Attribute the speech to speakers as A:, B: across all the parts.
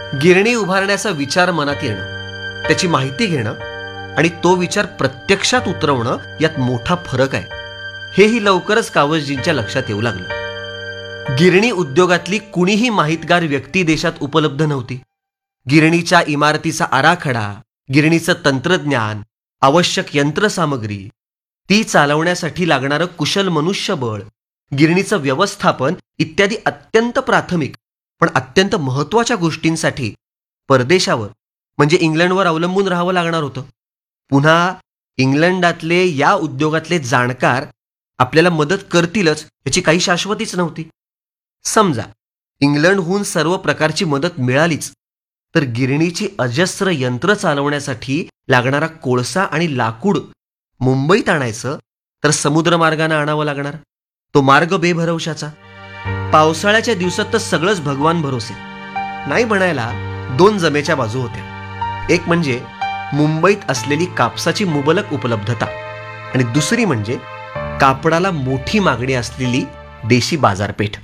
A: गिरणी उभारण्याचा विचार मनात येणं, त्याची माहिती घेणं आणि तो विचार प्रत्यक्षात उतरवणं यात मोठा फरक आहे. हेही लवकरच कावसजींच्या लक्षात येऊ लागलं. गिरणी उद्योगातली कुणीही माहितगार व्यक्ती देशात उपलब्ध नव्हती. गिरणीच्या इमारतीचा आराखडा, गिरणीचं तंत्रज्ञान, आवश्यक यंत्रसामग्री, ती चालवण्यासाठी लागणारं कुशल मनुष्यबळ, गिरणीचं व्यवस्थापन इत्यादी अत्यंत प्राथमिक पण अत्यंत महत्त्वाच्या गोष्टींसाठी परदेशावर म्हणजे इंग्लंडवर अवलंबून राहावं लागणार होतं. पुन्हा इंग्लंडातले या उद्योगातले जाणकार आपल्याला मदत करतीलच याची काही शाश्वतीच नव्हती. समजा इंग्लंडहून सर्व प्रकारची मदत मिळालीच तर गिरणीची अजस्र यंत्र चालवण्यासाठी लागणारा कोळसा आणि लाकूड मुंबईत आणायचं तर समुद्रमार्गानं आणावं लागणार. तो मार्ग बेभरवशाचा. पावसाळ्याच्या दिवसात तर सगळंच भगवान भरोसे. नाही म्हणायला दोन जमेच्या बाजू होत्या. एक म्हणजे मुंबईत असलेली कापसाची मुबलक उपलब्धता आणि दुसरी म्हणजे कापडाला मोठी मागणी असलेली देशी बाजारपेठ.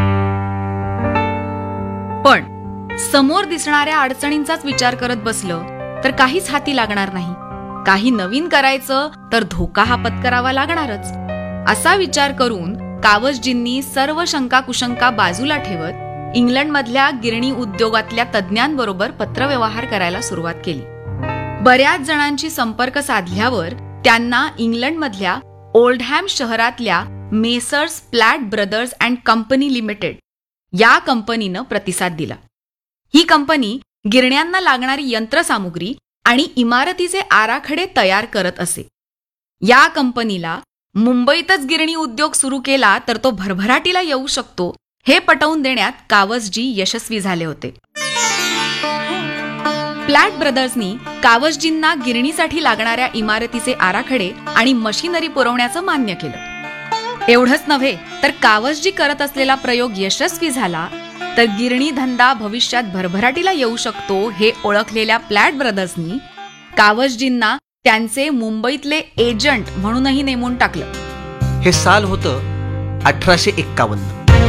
B: पण समोर दिसणाऱ्या अडचणींचाच विचार करत बसलं तर काहीच हाती लागणार नाही. काही नवीन करायचं तर धोका हा पत्करावा लागणारच. असा विचार करून कावसजींनी सर्व शंका कुशंका बाजूला ठेवत इंग्लंडमधल्या गिरणी उद्योगातल्या तज्ज्ञांबरोबर पत्रव्यवहार करायला सुरुवात केली. बऱ्याच जणांची संपर्क साधल्यावर त्यांना इंग्लंडमधल्या ओल्डहॅम शहरातल्या messrs plot brothers and company limited या कंपनीनं प्रतिसाद दिला. ही कंपनी गिरण्यांना लागणारी यंत्रसामुग्री आणि इमारतीचे आराखडे तयार करत असे. या कंपनीला मुंबईतच गिरणी उद्योग सुरू केला तर तो भरभराटीला येऊ शकतो हे पटवून देण्यात कावसजी यशस्वी झाले होते. प्लॅट ब्रदर्सनी कावसजींना गिरणीसाठी लागणाऱ्या इमारतीचे आराखडे आणि मशिनरी पुरवण्याचं मान्य केलं. एवढंच नव्हे तर कावसजी करत असलेला प्रयोग यशस्वी झाला तर गिरणी धंदा भविष्यात भरभराटीला येऊ शकतो हे ओळखलेल्या प्लॅट ब्रदर्सनी कावसजींना त्यांचे मुंबईतले एजंट म्हणूनही नेमून टाकलं.
A: हे साल होतं 1851.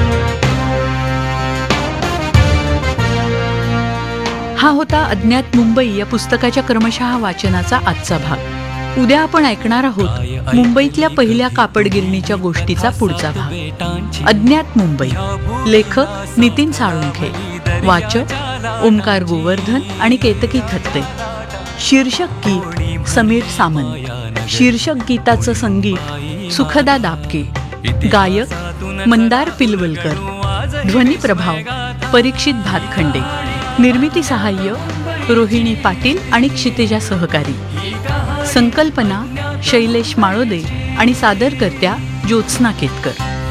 C: हा होता अज्ञात मुंबई या पुस्तकाच्या क्रमशः वाचनाचा आजचा भाग. उद्या आपण ऐकणार आहोत मुंबईतल्या पहिल्या कापड गिरणीच्या गोष्टीचा पुढचा भाग. अज्ञात मुंबई. लेखक नितीन साळुंखे. वाचक ओमकार गोवर्धन आणि केतकी थत्ते. शीर्षक गीत समीर सामंत. शीर्षक गीताचं संगीत सुखदा दापके. गायक मंदार पिलवलकर. ध्वनी प्रभाव परीक्षित भातखंडे. निर्मिती सहाय्य रोहिणी पाटील आणि क्षितिजा सहकारी. संकल्पना शैलेश माळोदे आणि सादरकर्त्या ज्योत्स्ना केतकर.